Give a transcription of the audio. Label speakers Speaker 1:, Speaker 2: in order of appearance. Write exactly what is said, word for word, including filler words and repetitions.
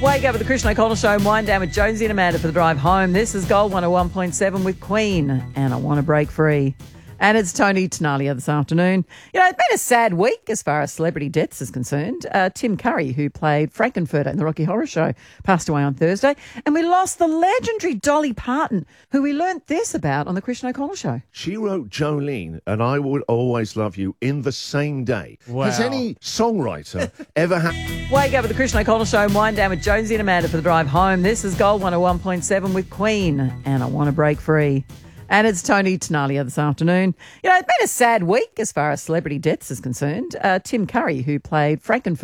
Speaker 1: Wake up with the Christian O'Connell Show and wind down with Jonesy and Amanda for the drive home. This is Gold one oh one point seven with Queen and I Want to Break Free. And it's Tony Tenalia this afternoon. You know, it's been a sad week as far as celebrity deaths is concerned. Uh, Tim Curry, who played Frankenfurter in the Rocky Horror Show, passed away on Thursday. And we lost the legendary Dolly Parton, who we learnt this about on the Christian O'Connell Show.
Speaker 2: She wrote Jolene and I Will Always Love You in the same day.
Speaker 3: Wow.
Speaker 2: Has any songwriter ever had...
Speaker 1: Wake up with the Christian O'Connell Show and wind down with Jonesy and Amanda for the drive home. This is Gold one oh one point seven with Queen and I Want to Break Free. And it's Tony Tenalia this afternoon. You know, it's been a sad week as far as celebrity deaths is concerned. Uh, Tim Curry, who played Frankenfurter